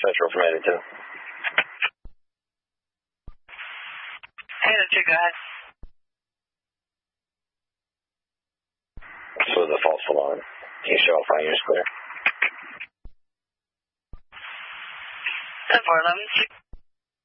Central from Eddington. Hey, that's you guys. This was a false alarm. Can you show how far you're clear? 10-4-11.